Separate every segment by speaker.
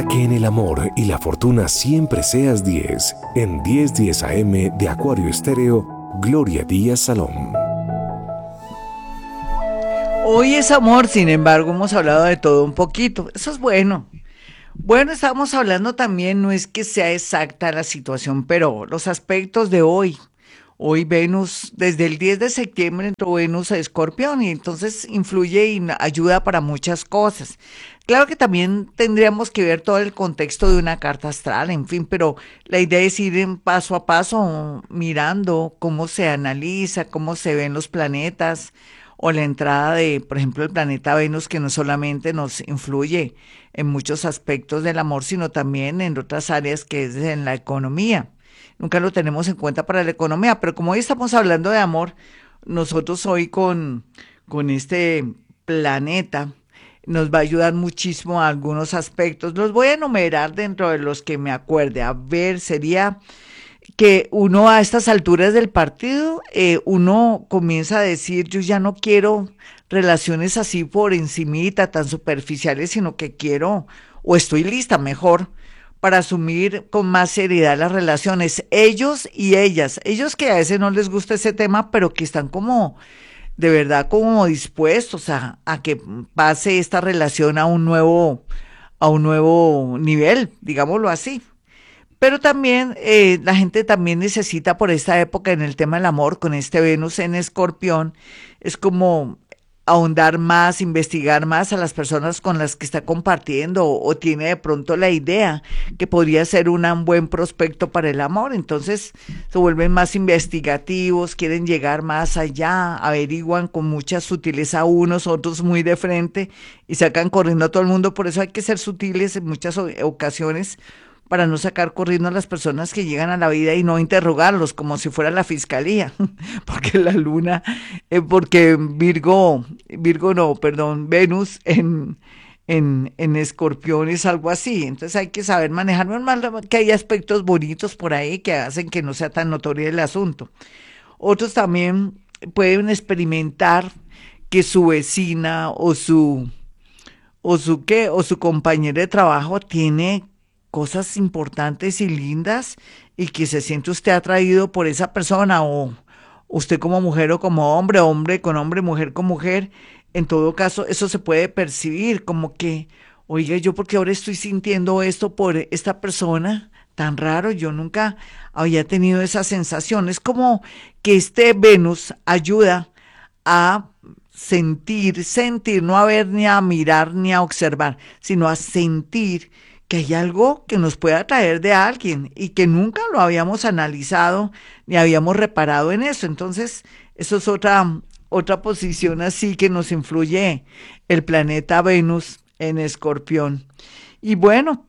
Speaker 1: que en el amor y la fortuna siempre seas 10. En 10:10 AM de Acuario Estéreo, Gloria Díaz Salón.
Speaker 2: Hoy es amor, sin embargo, hemos hablado de todo un poquito. Eso es bueno. Bueno, estábamos hablando también, no es que sea exacta la situación, pero los aspectos de hoy. Hoy Venus, desde el 10 de septiembre entró Venus a Escorpión y entonces influye y ayuda para muchas cosas. Claro que también tendríamos que ver todo el contexto de una carta astral, en fin, pero la idea es ir en paso a paso mirando cómo se analiza, cómo se ven los planetas o la entrada de, por ejemplo, el planeta Venus, que no solamente nos influye en muchos aspectos del amor, sino también en otras áreas que es en la economía. Nunca lo tenemos en cuenta para la economía, pero como hoy estamos hablando de amor, nosotros hoy con este planeta nos va a ayudar muchísimo a algunos aspectos. Los voy a enumerar dentro de los que me acuerde. A ver, sería que uno a estas alturas del partido, uno comienza a decir, yo ya no quiero relaciones así por encimita, tan superficiales, sino que quiero, o estoy lista mejor, para asumir con más seriedad las relaciones, ellos y ellos que a veces no les gusta ese tema, pero que están como, de verdad, como dispuestos a que pase esta relación a un nuevo nivel, digámoslo así. Pero también la gente también necesita por esta época en el tema del amor, con este Venus en Escorpión, es como ahondar más, investigar más a las personas con las que está compartiendo o tiene de pronto la idea que podría ser un buen prospecto para el amor. Entonces se vuelven más investigativos, quieren llegar más allá, averiguan con mucha sutileza unos, otros muy de frente y sacan corriendo a todo el mundo. Por eso hay que ser sutiles en muchas ocasiones para no sacar corriendo a las personas que llegan a la vida y no interrogarlos como si fuera la fiscalía, porque la luna, porque Virgo no, perdón, Venus en Escorpión es algo así, entonces hay que saber manejar, normal que hay aspectos bonitos por ahí que hacen que no sea tan notorio el asunto. Otros también pueden experimentar que su vecina o su compañero de trabajo tiene cosas importantes y lindas y que se siente usted atraído por esa persona o usted como mujer o como hombre, hombre con hombre, mujer con mujer, en todo caso eso se puede percibir como que, oiga, yo porque ahora estoy sintiendo esto por esta persona, tan raro, yo nunca había tenido esa sensación. Es como que este Venus ayuda a sentir, no a ver ni a mirar ni a observar, sino a sentir que hay algo que nos puede atraer de alguien y que nunca lo habíamos analizado ni habíamos reparado en eso. Entonces, eso es otra posición así que nos influye el planeta Venus en Escorpión. Y bueno,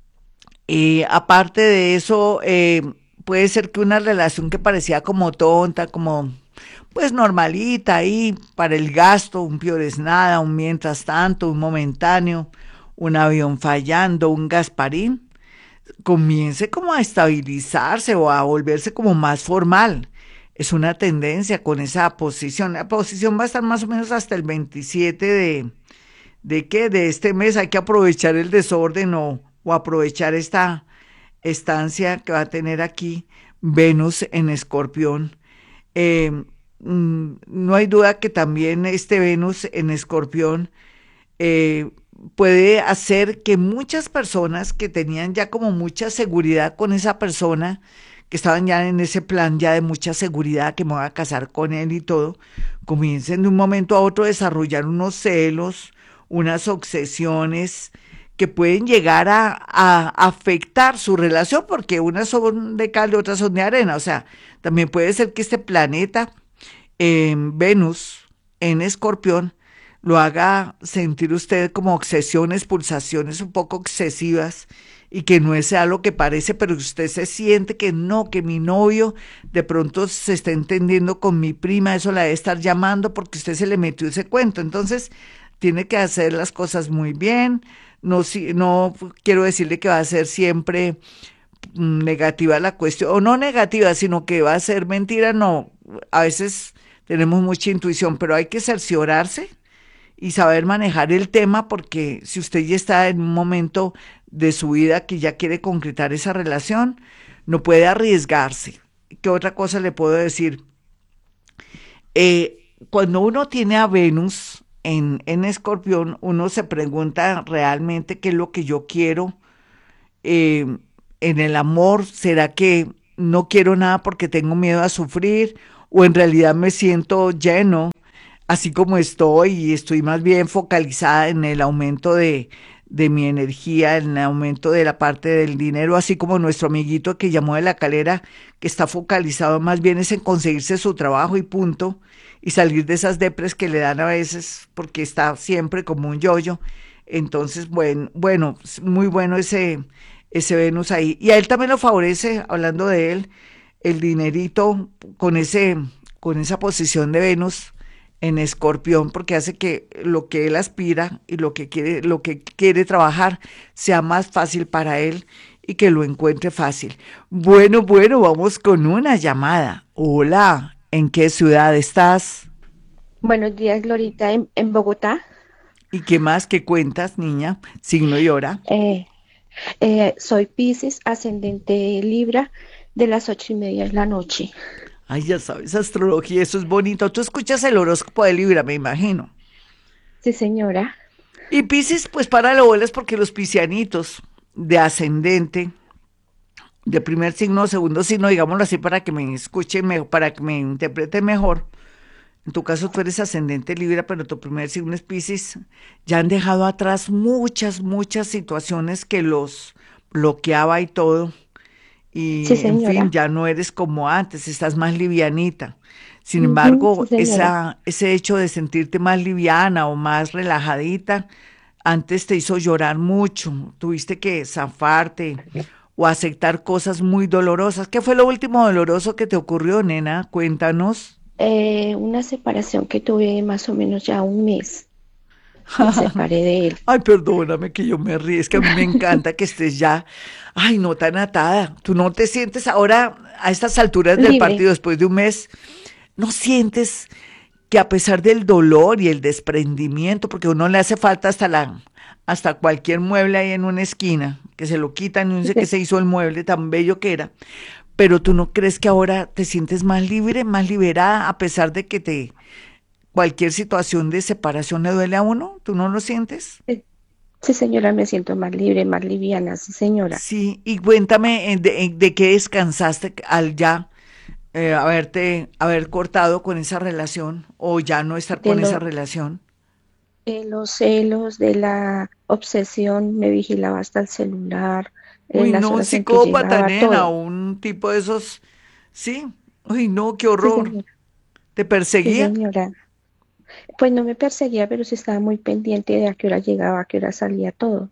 Speaker 2: aparte de eso, puede ser que una relación que parecía como tonta, como pues normalita ahí para el gasto, un peor es nada, un mientras tanto, un momentáneo, un avión fallando, un Gasparín, comience como a estabilizarse o a volverse como más formal. Es una tendencia con esa posición. La posición va a estar más o menos hasta el 27 ¿de qué? De este mes. Hay que aprovechar el desorden o aprovechar esta estancia que va a tener aquí Venus en Escorpión. Eh, no hay duda que también este Venus en Escorpión eh, puede hacer que muchas personas que tenían ya como mucha seguridad con esa persona, que estaban ya en ese plan ya de mucha seguridad, que me voy a casar con él y todo, comiencen de un momento a otro a desarrollar unos celos, unas obsesiones que pueden llegar a afectar su relación, porque unas son de cal y otras son de arena. O sea, también puede ser que este planeta Venus en Escorpión lo haga sentir usted como obsesiones, pulsaciones un poco excesivas y que no sea lo que parece, pero usted se siente que no, que mi novio de pronto se está entendiendo con mi prima, eso la debe estar llamando porque usted se le metió ese cuento. Entonces, tiene que hacer las cosas muy bien. No, no quiero decirle que va a ser siempre negativa la cuestión, o no negativa, sino que va a ser mentira, no. A veces tenemos mucha intuición, pero hay que cerciorarse y saber manejar el tema, porque si usted ya está en un momento de su vida que ya quiere concretar esa relación, no puede arriesgarse. ¿Qué otra cosa le puedo decir? Cuando uno tiene a Venus en Escorpión, uno se pregunta realmente qué es lo que yo quiero eh, en el amor. ¿Será que no quiero nada porque tengo miedo a sufrir? ¿O en realidad me siento lleno, así como estoy, y estoy más bien focalizada en el aumento de mi energía, en el aumento de la parte del dinero, así como nuestro amiguito que llamó de la calera, que está focalizado más bien es en conseguirse su trabajo y punto, y salir de esas depres que le dan a veces porque está siempre como un yoyo? Entonces, bueno, muy bueno ese Venus ahí. Y a él también lo favorece, hablando de él, el dinerito con con esa posición de Venus en Escorpión, porque hace que lo que él aspira y lo que quiere trabajar sea más fácil para él y que lo encuentre fácil. Bueno, vamos con una llamada. Hola, ¿en qué ciudad estás?
Speaker 3: Buenos días, Glorita, en Bogotá.
Speaker 2: ¿Y qué más que cuentas, niña? Signo y hora.
Speaker 3: Eh, Soy Piscis, ascendente Libra, de las 8:30 de la noche.
Speaker 2: Ay, ya sabes, astrología, eso es bonito. Tú escuchas el horóscopo de Libra, me imagino.
Speaker 3: Sí, señora.
Speaker 2: Y Piscis, pues para lo bolas porque los piscianitos de ascendente, de primer signo, segundo signo, digámoslo así, para que me escuchen, para que me interpreten mejor. En tu caso tú eres ascendente Libra, pero tu primer signo es Piscis. Ya han dejado atrás muchas situaciones que los bloqueaba y todo.
Speaker 3: Sí,
Speaker 2: Y en fin,
Speaker 3: señora.
Speaker 2: ya no eres como antes, estás más livianita. Sin
Speaker 3: Ujú, sí,
Speaker 2: embargo,
Speaker 3: señora.
Speaker 2: ese hecho de sentirte más liviana o más relajadita, antes te hizo llorar mucho, tuviste que zafarte o aceptar cosas muy dolorosas. ¿Qué fue lo último doloroso que te ocurrió, nena? Cuéntanos.
Speaker 3: Una separación que tuve más o menos ya un mes. Me separé de él.
Speaker 2: Ay, perdóname que yo me ríe, es que a mí me encanta que estés ya, ay, no tan atada. Tú no te sientes ahora a estas alturas del
Speaker 3: Libre.
Speaker 2: partido después de un mes. ¿No sientes que a pesar del dolor y el desprendimiento, porque a uno le hace falta hasta cualquier mueble ahí en una esquina, que se lo quitan y uno dice que
Speaker 3: Sí,
Speaker 2: se hizo el mueble tan bello que era, pero tú no crees que ahora te sientes más libre, más liberada, a pesar de que cualquier situación de separación le duele a uno? ¿Tú no lo sientes?
Speaker 3: sí, sí, señora, me siento más libre, más liviana, sí, señora.
Speaker 2: Sí, y cuéntame de qué descansaste al ya haber cortado con esa relación o ya no estar
Speaker 3: De
Speaker 2: con esa
Speaker 3: lo,
Speaker 2: relación.
Speaker 3: de los celos, de la obsesión, me vigilaba hasta el celular,
Speaker 2: Uy,
Speaker 3: las
Speaker 2: no, un
Speaker 3: horas en que
Speaker 2: psicópata,
Speaker 3: llegaba,
Speaker 2: nena,
Speaker 3: todo.
Speaker 2: un tipo de esos. Sí, uy, no, qué
Speaker 3: Sí,
Speaker 2: horror.
Speaker 3: señora.
Speaker 2: ¿Te
Speaker 3: Sí,
Speaker 2: perseguía?
Speaker 3: señora. Pues no me perseguía, pero sí estaba muy pendiente de a qué hora llegaba, a qué hora salía todo.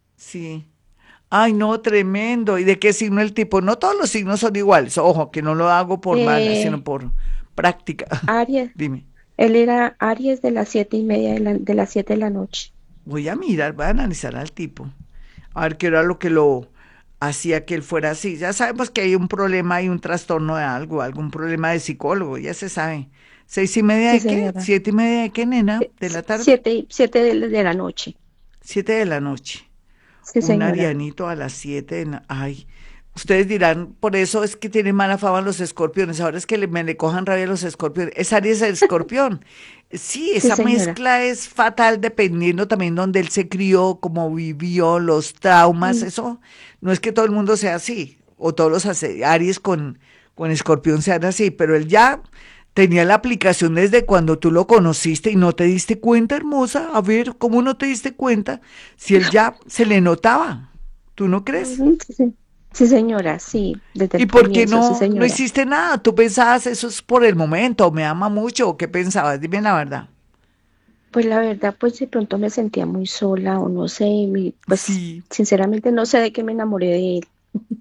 Speaker 2: Sí. Ay, no, tremendo. ¿Y de qué signo el tipo? No todos los signos son iguales. Ojo, que no lo hago por mala, sino
Speaker 3: Eh,
Speaker 2: por práctica.
Speaker 3: Aries,
Speaker 2: Dime.
Speaker 3: él era Aries de las 7:30 de las 7 de la noche.
Speaker 2: Voy a mirar, voy a analizar al tipo. A ver qué era lo que lo hacía que él fuera así. Ya sabemos que hay un problema, hay un trastorno de algo, algún problema de psicólogo, ya se sabe. ¿6:30
Speaker 3: Sí,
Speaker 2: de qué?
Speaker 3: señora.
Speaker 2: ¿7:30 de qué, nena? ¿De la tarde?
Speaker 3: 7 de la noche.
Speaker 2: 7 de la noche.
Speaker 3: Sí,
Speaker 2: Un
Speaker 3: señora.
Speaker 2: arianito a las 7. Ay, ustedes dirán, por eso es que tienen mala fama los escorpiones. Ahora es que me le cojan rabia a los escorpiones. Es Aries el escorpión. Sí,
Speaker 3: Sí,
Speaker 2: esa
Speaker 3: señora.
Speaker 2: mezcla es fatal dependiendo también donde él se crió, cómo vivió, los traumas.
Speaker 3: Mm,
Speaker 2: Eso no es que todo el mundo sea así, o todos los Aries con escorpión sean así, pero él ya tenía la aplicación desde cuando tú lo conociste y no te diste cuenta, hermosa. A ver, ¿cómo no te diste cuenta? Si él ya se le notaba. ¿Tú no crees?
Speaker 3: Sí, sí. Sí, señora, sí, desde
Speaker 2: ¿Y
Speaker 3: el
Speaker 2: por qué
Speaker 3: comienzo, sí,
Speaker 2: no
Speaker 3: señora.
Speaker 2: hiciste nada? ¿Tú pensabas eso es por el momento, o me ama mucho, o qué pensabas? Dime la verdad.
Speaker 3: Pues la verdad, pues de pronto me sentía muy sola o no sé, pues
Speaker 2: Sí.
Speaker 3: sinceramente no sé de qué me enamoré de él.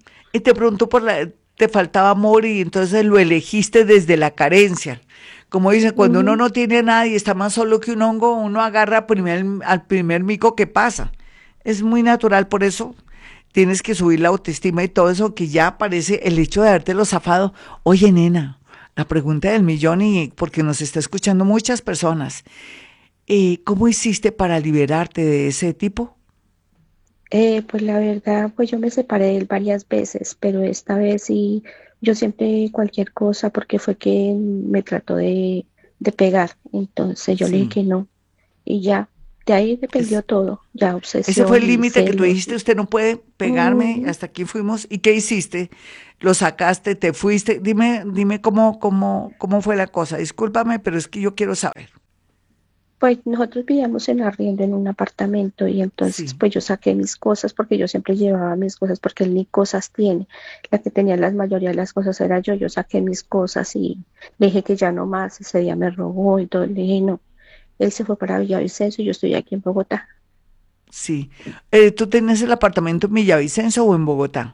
Speaker 2: Y te preguntó te faltaba amor y entonces lo elegiste desde la carencia. Como dicen, cuando uno
Speaker 3: Ujú,
Speaker 2: no tiene nada y está más solo que un hongo, uno agarra al primer mico que pasa. Es muy natural, por eso tienes que subir la autoestima y todo eso, que ya aparece el hecho de habértelo zafado. Oye, nena, la pregunta del millón y porque nos está escuchando muchas personas. ¿Cómo hiciste para liberarte de ese tipo?
Speaker 3: Pues la verdad, pues yo me separé de él varias veces, pero esta vez sí, yo siempre cualquier cosa porque fue que me trató de pegar, entonces yo le dije
Speaker 2: Sí.
Speaker 3: que no y ya, de ahí dependió
Speaker 2: Es,
Speaker 3: todo, ya
Speaker 2: ese fue el
Speaker 3: obsesión y
Speaker 2: límite que tú
Speaker 3: celos.
Speaker 2: dijiste, usted no puede pegarme,
Speaker 3: Mm,
Speaker 2: hasta aquí fuimos. ¿Y qué hiciste? ¿Lo sacaste, te fuiste? Dime cómo fue la cosa. Discúlpame, pero es que yo quiero saber.
Speaker 3: Pues nosotros vivíamos en arriendo en un apartamento y entonces
Speaker 2: Sí.
Speaker 3: pues yo saqué mis cosas porque yo siempre llevaba mis cosas porque él ni cosas tiene. La que tenía la mayoría de las cosas era yo. Yo saqué mis cosas y le dije que ya no más. Ese día me robó y todo. Le dije no. Él se fue para Villavicencio y yo estoy aquí en Bogotá.
Speaker 2: Sí. ¿Tú tenías el apartamento en Villavicencio o en Bogotá?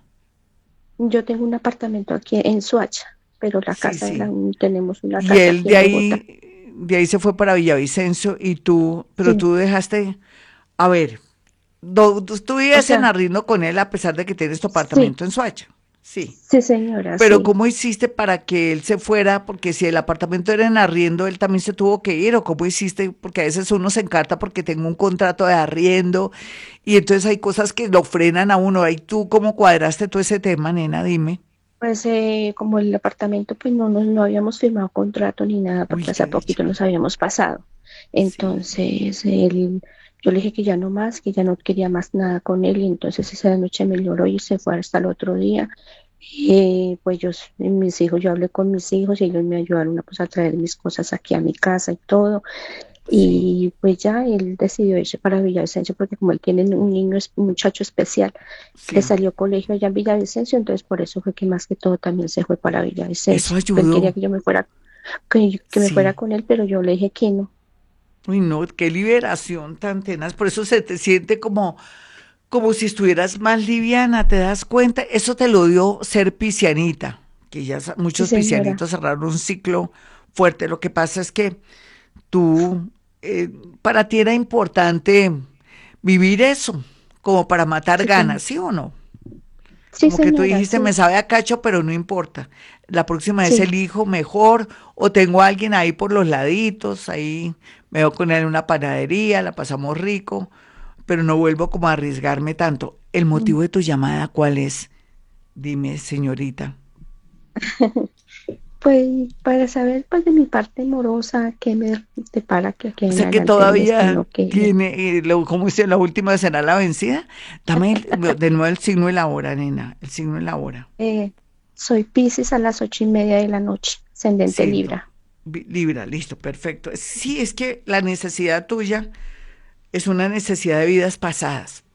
Speaker 3: Yo tengo un apartamento aquí en Soacha, pero la
Speaker 2: Sí,
Speaker 3: casa
Speaker 2: sí.
Speaker 3: tenemos una
Speaker 2: Y
Speaker 3: casa
Speaker 2: él
Speaker 3: aquí en Bogotá.
Speaker 2: de ahí se fue para Villavicencio y tú, pero
Speaker 3: Sí,
Speaker 2: tú dejaste, a ver, tú
Speaker 3: o
Speaker 2: vivías en
Speaker 3: sea,
Speaker 2: arriendo con él a pesar de que tienes tu
Speaker 3: sí,
Speaker 2: apartamento en Soacha. Sí.
Speaker 3: sí señora,
Speaker 2: Pero
Speaker 3: sí.
Speaker 2: ¿cómo hiciste para que él se fuera? Porque si el apartamento era en arriendo, él también se tuvo que ir. ¿O cómo hiciste? Porque a veces uno se encarta porque tengo un contrato de arriendo y entonces hay cosas que lo frenan a uno. Ahí tú, ¿cómo cuadraste todo ese tema, nena? Dime.
Speaker 3: Pues como el apartamento, pues no habíamos firmado contrato ni nada,
Speaker 2: Uy,
Speaker 3: porque
Speaker 2: qué
Speaker 3: hace poquito
Speaker 2: dicha.
Speaker 3: nos habíamos pasado.
Speaker 2: Sí,
Speaker 3: Entonces, yo le dije que ya no más, que ya no quería más nada con él, y entonces esa noche me lloró y se fue hasta el otro día. Pues mis hijos, yo hablé con mis hijos y ellos me ayudaron pues, a traer mis cosas aquí a mi casa y todo.
Speaker 2: sí,
Speaker 3: Y pues ya él decidió irse para Villavicencio porque como él tiene un niño, un muchacho especial, le
Speaker 2: sí.
Speaker 3: salió colegio allá en Villavicencio, entonces por eso fue que más que todo también se fue para
Speaker 2: Eso
Speaker 3: Villavicencio, porque él quería
Speaker 2: ayudó.
Speaker 3: que yo me fuera, que me fuera
Speaker 2: Sí.
Speaker 3: con él, pero yo le dije que no.
Speaker 2: Uy, no, qué liberación tan tenaz. Por eso se te siente como si estuvieras más liviana, ¿te das cuenta? Eso te lo dio ser piscianita, que ya
Speaker 3: Sí,
Speaker 2: muchos
Speaker 3: señora.
Speaker 2: piscianitos cerraron un ciclo fuerte. Lo que pasa es que tú, para ti era importante vivir eso, como para matar
Speaker 3: Sí,
Speaker 2: ganas,
Speaker 3: señora.
Speaker 2: ¿sí o no?
Speaker 3: Sí,
Speaker 2: Como que tú
Speaker 3: señora,
Speaker 2: dijiste, me
Speaker 3: sí.
Speaker 2: sabe a cacho, pero no importa. La próxima vez
Speaker 3: Sí,
Speaker 2: elijo mejor o tengo a alguien ahí por los laditos, ahí me veo con él en una panadería, la pasamos rico, pero no vuelvo como a arriesgarme tanto. ¿El
Speaker 3: mm,
Speaker 2: motivo de tu llamada cuál es? Dime, señorita.
Speaker 3: pues para saber pues de mi parte amorosa, qué me depara que aquí
Speaker 2: O
Speaker 3: en
Speaker 2: sea que
Speaker 3: adelante de mi
Speaker 2: todavía
Speaker 3: destino, que
Speaker 2: tiene, como dice, la última será la vencida. Dame de nuevo el signo y la hora, nena, el signo y la hora.
Speaker 3: eh, soy Piscis a las 8:30 de la noche, ascendente
Speaker 2: Sí,
Speaker 3: Libra.
Speaker 2: Libra, listo, perfecto. Sí, es que la necesidad tuya es una necesidad de vidas pasadas,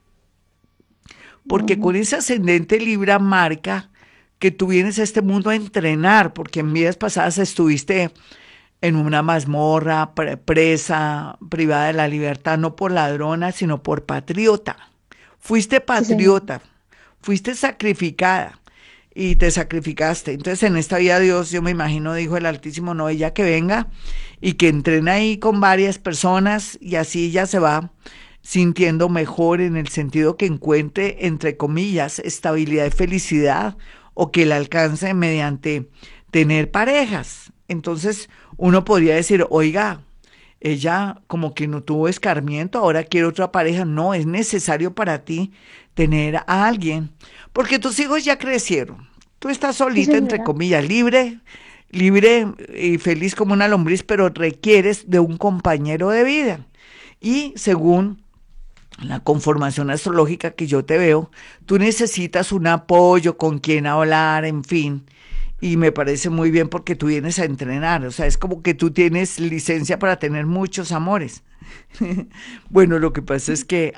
Speaker 2: porque
Speaker 3: Ujú.
Speaker 2: con ese ascendente Libra marca que tú vienes a este mundo a entrenar, porque en vidas pasadas estuviste en una mazmorra, presa, privada de la libertad, no por ladrona, sino por patriota. Fuiste
Speaker 3: Sí, señora.
Speaker 2: patriota, fuiste sacrificada y te sacrificaste. Entonces en esta vida Dios, yo me imagino, dijo el Altísimo, no, ella que venga y que entrene ahí con varias personas y así ella se va sintiendo mejor en el sentido que encuentre, entre comillas, estabilidad y felicidad o que la alcance mediante tener parejas. Entonces uno podría decir, oiga, ella como que no tuvo escarmiento, ahora quiere otra pareja. No, es necesario para ti tener a alguien, porque tus hijos ya crecieron. Tú estás
Speaker 3: Sí,
Speaker 2: solita, entre
Speaker 3: señora.
Speaker 2: comillas, libre y feliz como una lombriz, pero requieres de un compañero de vida. Y según la conformación astrológica que yo te veo, tú necesitas un apoyo con quien hablar, en fin. Y me parece muy bien porque tú vienes a entrenar, o sea, es como que tú tienes licencia para tener muchos amores. Bueno, lo que pasa es que,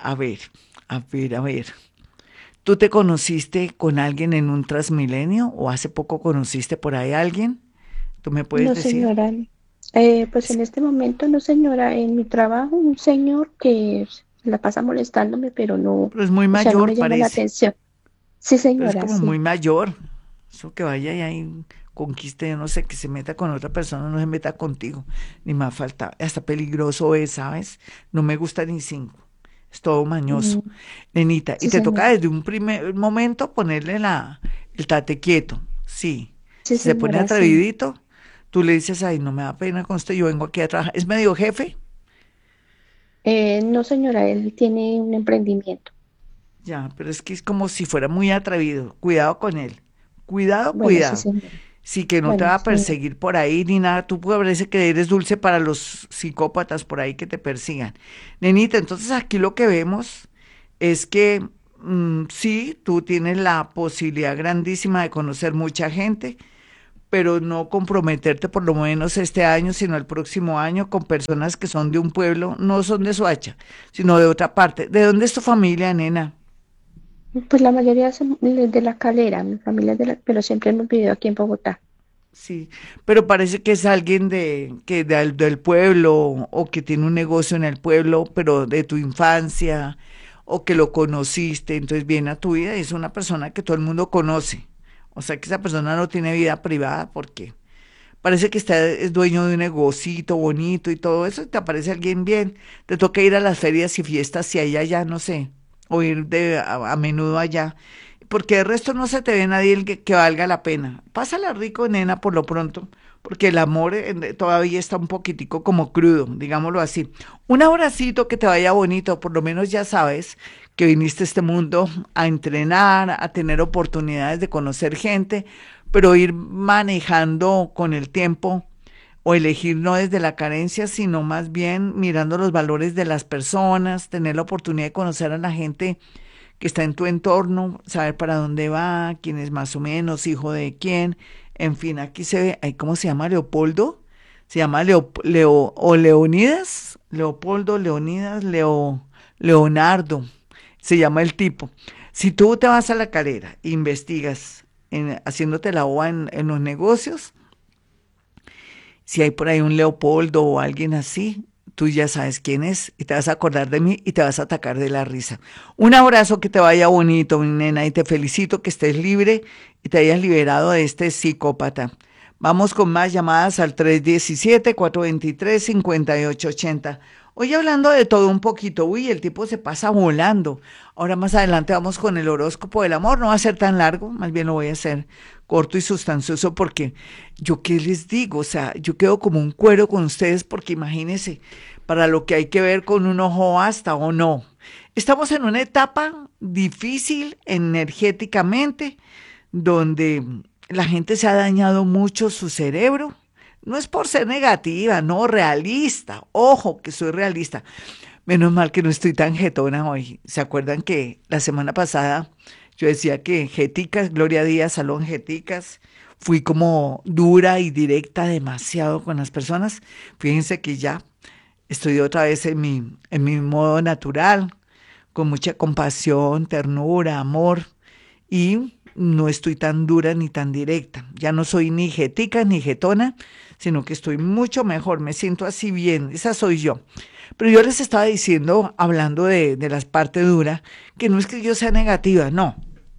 Speaker 2: a ver, ¿tú te conociste con alguien en un Transmilenio o hace poco conociste por ahí a alguien? ¿Tú me puedes
Speaker 3: No,
Speaker 2: decir?
Speaker 3: señora. Pues
Speaker 2: Es,
Speaker 3: en este momento no, señora. En mi trabajo, un señor que la pasa molestándome, pero no,
Speaker 2: pero es muy
Speaker 3: o sea, no
Speaker 2: mayor,
Speaker 3: me llama la
Speaker 2: parece.
Speaker 3: atención. Sí,
Speaker 2: Pero es
Speaker 3: señora,
Speaker 2: como muy
Speaker 3: sí.
Speaker 2: mayor. Eso que vaya y ahí conquiste, yo no sé, que se meta con otra persona, no se meta contigo. Ni más falta. Hasta peligroso es, ¿sabes? No me gusta ni cinco. Es todo
Speaker 3: Mm,
Speaker 2: mañoso. Nenita, y
Speaker 3: sí,
Speaker 2: te toca
Speaker 3: señora.
Speaker 2: desde un primer momento ponerle el tate quieto. Sí.
Speaker 3: Sí,
Speaker 2: Si se pone
Speaker 3: señora, sí.
Speaker 2: atrevidito, tú le dices, ay, no me da pena con usted, yo vengo aquí a trabajar. ¿Es medio jefe?
Speaker 3: No, señora, él tiene un emprendimiento.
Speaker 2: Ya, pero es que es como si fuera muy atrevido. Cuidado con él. Cuidado,
Speaker 3: Bueno, sí,
Speaker 2: cuidado.
Speaker 3: señora.
Speaker 2: Sí, que no te
Speaker 3: Bueno,
Speaker 2: va a
Speaker 3: señora.
Speaker 2: perseguir por ahí ni nada. Tú parece que eres dulce para los psicópatas por ahí que te persigan. Nenita, entonces aquí lo que vemos es que sí, tú tienes la posibilidad grandísima de conocer mucha gente, pero no comprometerte por lo menos este año, sino el próximo año con personas que son de un pueblo, no son de Soacha, sino de otra parte. ¿De dónde es tu familia, nena?
Speaker 3: Pues la mayoría son de la Calera, mi familia es de la, pero siempre hemos vivido aquí en Bogotá.
Speaker 2: Sí, pero parece que es alguien del pueblo o que tiene un negocio en el pueblo, pero de tu infancia o que lo conociste, entonces viene a tu vida y es una persona que todo el mundo conoce. O sea que esa persona no tiene vida privada porque parece que es dueño de un negocito bonito y todo eso, y te aparece alguien bien. Te toca ir a las ferias y fiestas si hay allá, no sé, o ir a menudo allá, porque de resto no se te ve nadie que valga la pena. Pásala rico, nena, por lo pronto, porque el amor todavía está un poquitico como crudo, digámoslo así. Un abracito, que te vaya bonito, por lo menos ya sabes que viniste a este mundo a entrenar, a tener oportunidades de conocer gente, pero ir manejando con el tiempo o elegir no desde la carencia, sino más bien mirando los valores de las personas, tener la oportunidad de conocer a la gente que está en tu entorno, saber para dónde va, quién es más o menos, hijo de quién. En fin, aquí se ve, ¿cómo se llama? Leopoldo, se llama o Leonidas, Leopoldo, Leonidas, Leonardo, se llama el tipo. Si tú te vas a la carrera, investigas, haciéndote la OA en los negocios, si hay por ahí un Leopoldo o alguien así, tú ya sabes quién es y te vas a acordar de mí y te vas a atacar de la risa. Un abrazo, que te vaya bonito, mi nena, y te felicito que estés libre y te hayas liberado de este psicópata. Vamos con más llamadas al 317-423-5880. Hoy hablando de todo un poquito, uy, el tipo se pasa volando. Ahora más adelante vamos con el horóscopo del amor, no va a ser tan largo, más bien lo voy a hacer corto y sustancioso porque yo qué les digo, o sea, yo quedo como un cuero con ustedes porque imagínense, para lo que hay que ver con un ojo hasta o no. Estamos en una etapa difícil energéticamente, donde la gente se ha dañado mucho su cerebro. No es por ser negativa, no, realista. Ojo, que soy realista. Menos mal que no estoy tan jetona hoy. ¿Se acuerdan que la semana pasada yo decía que Jeticas, Gloria Díaz, Salón Jeticas, fui como dura y directa demasiado con las personas? Fíjense que ya estoy otra vez en mi modo natural, con mucha compasión, ternura, amor, y no estoy tan dura ni tan directa. Ya no soy ni jetica ni jetona, sino que estoy mucho mejor, me siento así bien, esa soy yo. Pero yo les estaba diciendo, hablando de las partes duras, que no es que yo sea negativa, no.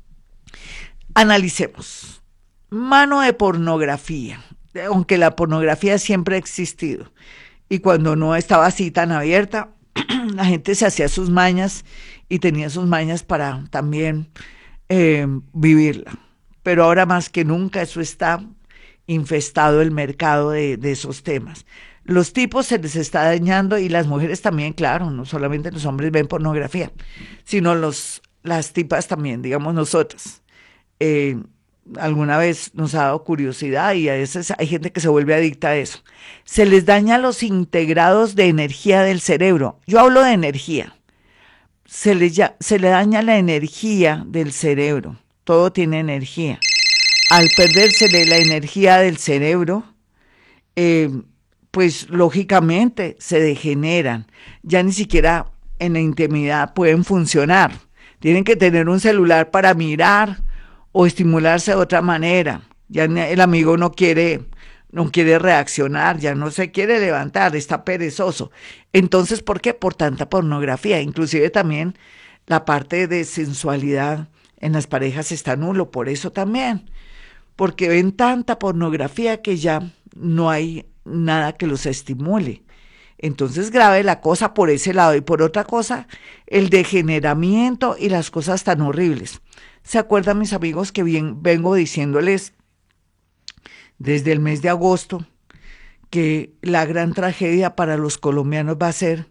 Speaker 2: Analicemos. Mano de pornografía, aunque la pornografía siempre ha existido. Y cuando no estaba así tan abierta, la gente se hacía sus mañas y tenía sus mañas para también vivirla. Pero ahora más que nunca eso está infestado el mercado de esos temas. Los tipos se les está dañando y las mujeres también, claro, no solamente los hombres ven pornografía, sino las tipas también, digamos nosotras. Eh, Alguna vez nos ha dado curiosidad y a veces hay gente que se vuelve adicta a eso. Se les daña los integrados de energía del cerebro. Yo hablo de energía. Se le daña la energía del cerebro. Todo tiene energía. Al perdérsele la energía del cerebro, eh, pues lógicamente se degeneran. Ya ni siquiera en la intimidad pueden funcionar. Tienen que tener un celular para mirar o estimularse de otra manera. Ya el amigo no quiere reaccionar, ya no se quiere levantar, está perezoso. Entonces, ¿por qué? Por tanta pornografía. Inclusive también la parte de sensualidad en las parejas está nulo, por eso también. Porque ven tanta pornografía que ya no hay nada que los estimule. Entonces grave la cosa por ese lado y por otra cosa, el degeneramiento y las cosas tan horribles. ¿Se acuerdan, mis amigos, que bien vengo diciéndoles desde el mes de agosto que la gran tragedia para los colombianos va a ser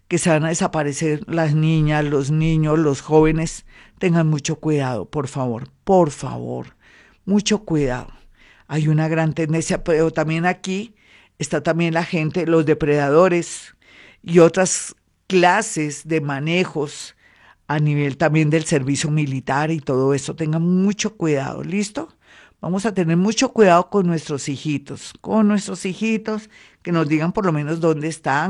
Speaker 2: que se van a desaparecer las niñas, los niños, los jóvenes. Tengan mucho cuidado, por favor, mucho cuidado. Hay una gran tendencia, pero también aquí está también la gente, los depredadores y otras clases de manejos a nivel también del servicio militar y todo eso. Tengan mucho cuidado, ¿listo? Vamos a tener mucho cuidado con nuestros hijitos, que nos digan por lo menos dónde están,